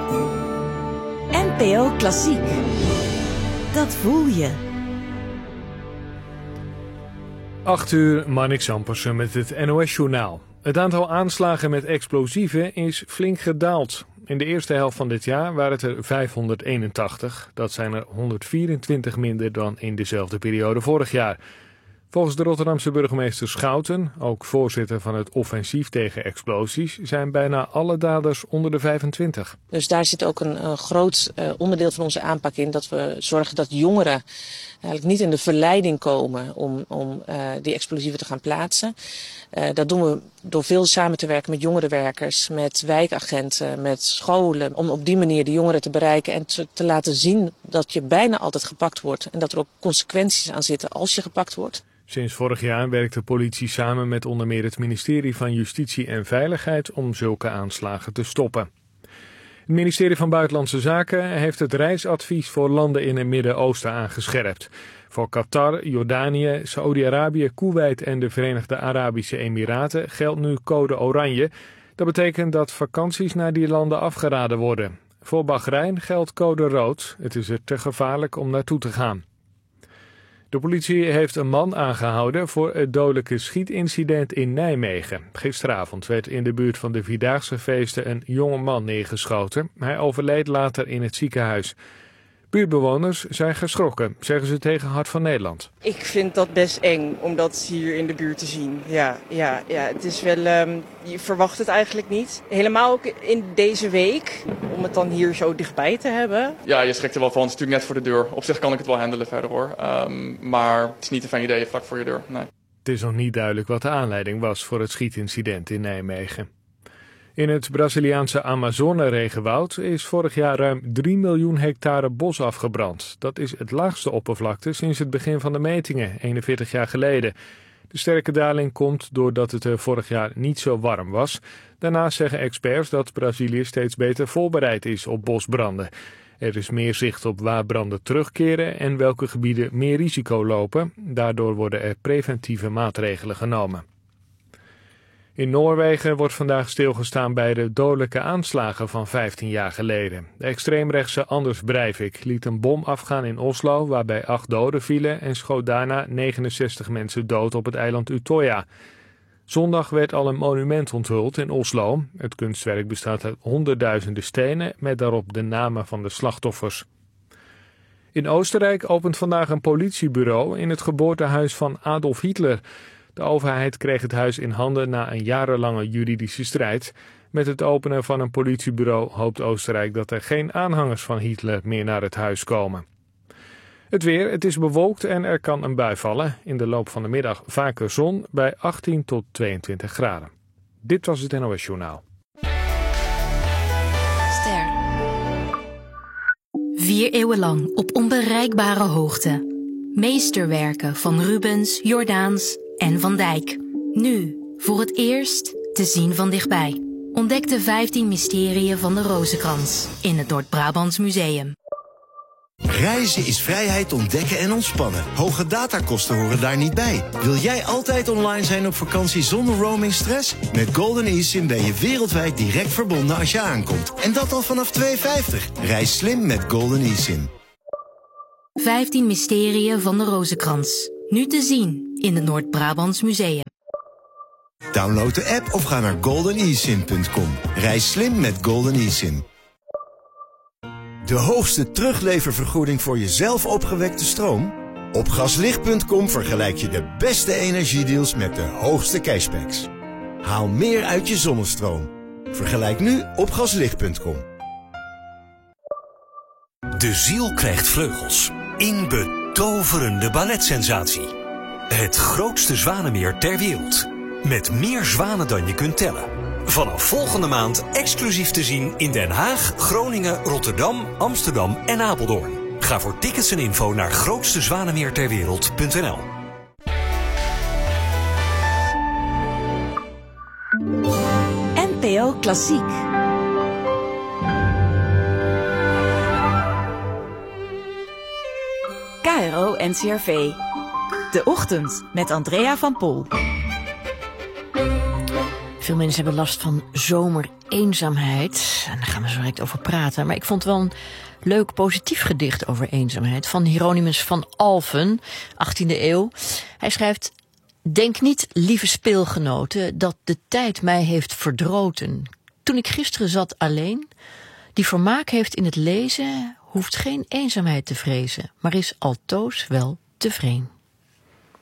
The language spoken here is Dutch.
NPO Klassiek. Dat voel je. 8:00, Marnix Ampersen met het NOS-journaal. Het aantal aanslagen met explosieven is flink gedaald. In de eerste helft van dit jaar waren het er 581. Dat zijn er 124 minder dan in dezelfde periode vorig jaar. Volgens de Rotterdamse burgemeester Schouten, ook voorzitter van het offensief tegen explosies, zijn bijna alle daders onder de 25. Dus daar zit ook een groot onderdeel van onze aanpak in. Dat we zorgen dat jongeren eigenlijk niet in de verleiding komen om die explosieven te gaan plaatsen. Dat doen we door veel samen te werken met jongerenwerkers, met wijkagenten, met scholen. Om op die manier de jongeren te bereiken en te laten zien dat je bijna altijd gepakt wordt. En dat er ook consequenties aan zitten als je gepakt wordt. Sinds vorig jaar werkt de politie samen met onder meer het ministerie van Justitie en Veiligheid om zulke aanslagen te stoppen. Het ministerie van Buitenlandse Zaken heeft het reisadvies voor landen in het Midden-Oosten aangescherpt. Voor Qatar, Jordanië, Saoedi-Arabië, Koeweit en de Verenigde Arabische Emiraten geldt nu code oranje. Dat betekent dat vakanties naar die landen afgeraden worden. Voor Bahrein geldt code rood. Het is er te gevaarlijk om naartoe te gaan. De politie heeft een man aangehouden voor het dodelijke schietincident in Nijmegen. Gisteravond werd in de buurt van de Vierdaagse feesten een jonge man neergeschoten. Hij overleed later in het ziekenhuis. Buurtbewoners zijn geschrokken, zeggen ze tegen Hart van Nederland. Ik vind dat best eng om dat hier in de buurt te zien. Ja, het is wel, je verwacht het eigenlijk niet. Helemaal ook in deze week, om het dan hier zo dichtbij te hebben. Ja, je schrikt er wel van, het is natuurlijk net voor de deur. Op zich kan ik het wel handelen verder hoor. Maar het is niet een fijn idee vlak voor je deur, nee. Het is nog niet duidelijk wat de aanleiding was voor het schietincident in Nijmegen. In het Braziliaanse Amazone-regenwoud is vorig jaar ruim 3 miljoen hectare bos afgebrand. Dat is het laagste oppervlakte sinds het begin van de metingen, 41 jaar geleden. De sterke daling komt doordat het er vorig jaar niet zo warm was. Daarnaast zeggen experts dat Brazilië steeds beter voorbereid is op bosbranden. Er is meer zicht op waar branden terugkeren en welke gebieden meer risico lopen. Daardoor worden er preventieve maatregelen genomen. In Noorwegen wordt vandaag stilgestaan bij de dodelijke aanslagen van 15 jaar geleden. De extreemrechtse Anders Breivik liet een bom afgaan in Oslo waarbij 8 doden vielen en schoot daarna 69 mensen dood op het eiland Utøya. Zondag werd al een monument onthuld in Oslo. Het kunstwerk bestaat uit honderdduizenden stenen met daarop de namen van de slachtoffers. In Oostenrijk opent vandaag een politiebureau in het geboortehuis van Adolf Hitler. De overheid kreeg het huis in handen na een jarenlange juridische strijd. Met het openen van een politiebureau hoopt Oostenrijk dat er geen aanhangers van Hitler meer naar het huis komen. Het weer, het is bewolkt en er kan een bui vallen. In de loop van de middag vaker zon bij 18 tot 22 graden. Dit was het NOS Journaal. Ster. 4 eeuwen lang op onbereikbare hoogte. Meesterwerken van Rubens, Jordaens en Van Dijk. Nu, voor het eerst, te zien van dichtbij. Ontdek de 15 mysterieën van de Rozenkrans in het Noord-Brabants Museum. Reizen is vrijheid ontdekken en ontspannen. Hoge datakosten horen daar niet bij. Wil jij altijd online zijn op vakantie zonder roaming stress? Met Golden eSIM ben je wereldwijd direct verbonden als je aankomt. En dat al vanaf $2,50. Reis slim met Golden eSIM. 15 mysterieën van de Rozenkrans. Nu te zien in het Noord-Brabants Museum. Download de app of ga naar goldenesim.com. Reis slim met Golden eSIM. De hoogste terugleververgoeding voor je zelf opgewekte stroom? Op gaslicht.com vergelijk je de beste energiedeals met de hoogste cashbacks. Haal meer uit je zonnestroom. Vergelijk nu op gaslicht.com. De ziel krijgt vleugels. In betoverende balletsensatie. Het grootste zwanenmeer ter wereld. Met meer zwanen dan je kunt tellen. Vanaf volgende maand exclusief te zien in Den Haag, Groningen, Rotterdam, Amsterdam en Apeldoorn. Ga voor tickets en info naar grootstezwanenmeerterwereld.nl. NPO Klassiek. KRO NCRV. De Ochtend met Andrea van Pol. Veel mensen hebben last van zomer eenzaamheid. En daar gaan we zo direct over praten. Maar ik vond wel een leuk positief gedicht over eenzaamheid van Hieronymus van Alphen, 18e eeuw. Hij schrijft: denk niet, lieve speelgenoten, dat de tijd mij heeft verdroten. Toen ik gisteren zat alleen, die vermaak heeft in het lezen, hoeft geen eenzaamheid te vrezen, maar is altoos wel tevreden.